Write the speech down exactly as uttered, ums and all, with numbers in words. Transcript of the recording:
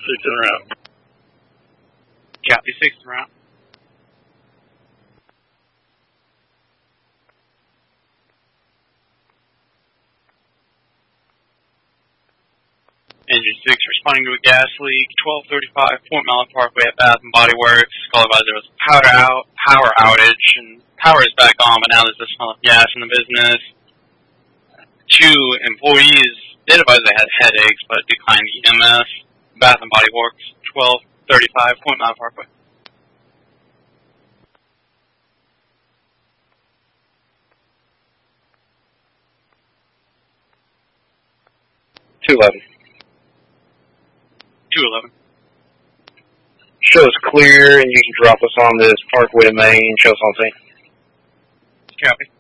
Six en route. Copy, six en route. Engine six responding to a gas leak, twelve thirty-five Point Mallett Parkway at Bath and Body Works. Call advised there was a power out, power outage, and power is back on, but now there's a smell of gas in the business. Two employees did advise they had headaches, but declined E M S. Bath and Body Works, twelve thirty-five Point Mallett Parkway. two eleven. two eleven. Show us clear, and you can drop us on this Parkway to Main. Show us on scene. Copy.